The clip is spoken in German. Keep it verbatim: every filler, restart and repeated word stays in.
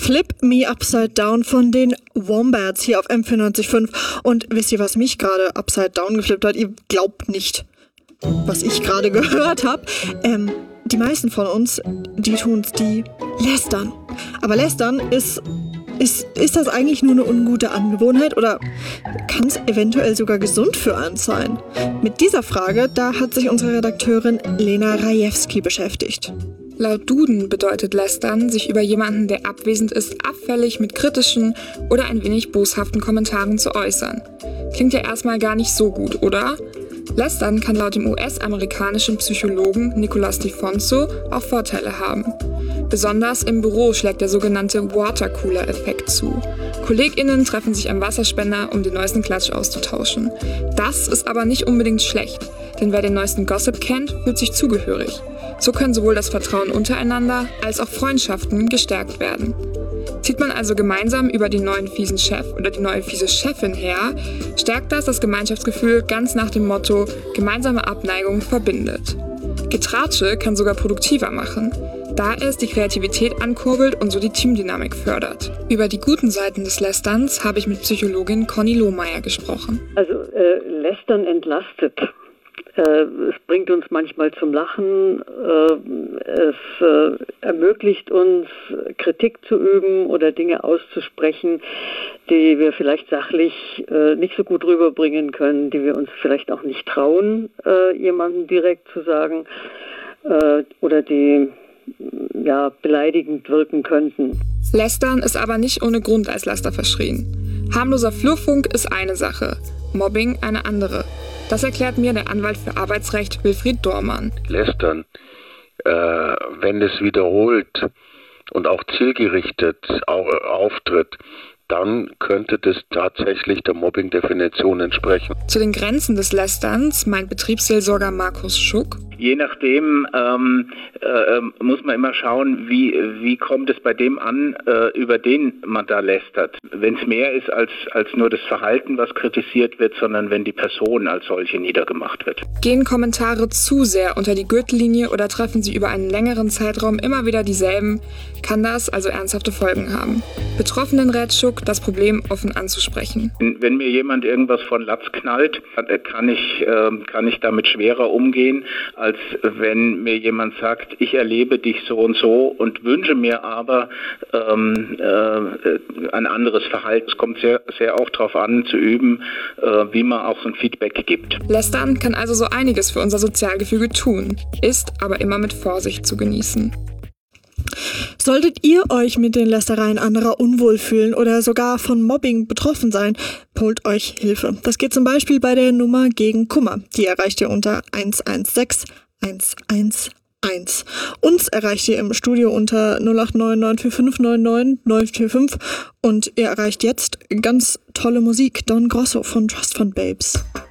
Flip Me Upside Down von den Wombats hier auf M vierundneunzig Komma fünf. Und wisst ihr, was mich gerade upside down geflippt hat? Ihr glaubt nicht, was ich gerade gehört habe. Ähm, die meisten von uns, die tun's, die lästern. Aber lästern ist, ist, ist das eigentlich nur eine ungute Angewohnheit oder kann es eventuell sogar gesund für uns sein? Mit dieser Frage, da hat sich unsere Redakteurin Lena Rajewski beschäftigt. Laut Duden bedeutet Lästern, sich über jemanden, der abwesend ist, abfällig mit kritischen oder ein wenig boshaften Kommentaren zu äußern. Klingt ja erstmal gar nicht so gut, oder? Lästern kann laut dem U S-amerikanischen Psychologen Nicholas DiFonso auch Vorteile haben. Besonders im Büro schlägt der sogenannte Watercooler-Effekt zu. KollegInnen treffen sich am Wasserspender, um den neuesten Klatsch auszutauschen. Das ist aber nicht unbedingt schlecht, denn wer den neuesten Gossip kennt, fühlt sich zugehörig. So können sowohl das Vertrauen untereinander als auch Freundschaften gestärkt werden. Zieht man also gemeinsam über den neuen fiesen Chef oder die neue fiese Chefin her, stärkt das das Gemeinschaftsgefühl ganz nach dem Motto gemeinsame Abneigung verbindet. Getratsche kann sogar produktiver machen, da es die Kreativität ankurbelt und so die Teamdynamik fördert. Über die guten Seiten des Lästerns habe ich mit Psychologin Conny Lohmeier gesprochen. Also äh, Lästern entlastet. Es bringt uns manchmal zum Lachen, es ermöglicht uns, Kritik zu üben oder Dinge auszusprechen, die wir vielleicht sachlich nicht so gut rüberbringen können, die wir uns vielleicht auch nicht trauen, jemandem direkt zu sagen oder die ja, beleidigend wirken könnten. Lästern ist aber nicht ohne Grund als Laster verschrien. Harmloser Flurfunk ist eine Sache, Mobbing eine andere. Das erklärt mir der Anwalt für Arbeitsrecht Wilfried Dormann. Lästern, äh, wenn es wiederholt und auch zielgerichtet au- auftritt, dann könnte das tatsächlich der Mobbing-Definition entsprechen. Zu den Grenzen des Lästerns meint Betriebsseelsorger Markus Schuck. Je nachdem ähm, äh, muss man immer schauen, wie, wie kommt es bei dem an, äh, über den man da lästert. Wenn es mehr ist als, als nur das Verhalten, was kritisiert wird, sondern wenn die Person als solche niedergemacht wird. Gehen Kommentare zu sehr unter die Gürtellinie oder treffen sie über einen längeren Zeitraum immer wieder dieselben, kann das also ernsthafte Folgen haben. Betroffenen rät Schuck, das Problem offen anzusprechen. Wenn, wenn mir jemand irgendwas von Latz knallt, kann ich, äh, kann ich damit schwerer umgehen, als wenn mir jemand sagt, ich erlebe dich so und so und wünsche mir aber ähm, äh, ein anderes Verhalten. Es kommt sehr, sehr auch darauf an, zu üben, äh, wie man auch so ein Feedback gibt. Lästern kann also so einiges für unser Sozialgefüge tun, ist aber immer mit Vorsicht zu genießen. Solltet ihr euch mit den Lästereien anderer unwohl fühlen oder sogar von Mobbing betroffen sein, holt euch Hilfe. Das geht zum Beispiel bei der Nummer gegen Kummer. Die erreicht ihr unter eins eins sechs eins eins eins. Uns erreicht ihr im Studio unter null acht neun neun vier fünf neun neun neun vier fünf und ihr erreicht jetzt ganz tolle Musik. Don Grosso von Trust Fund Babes.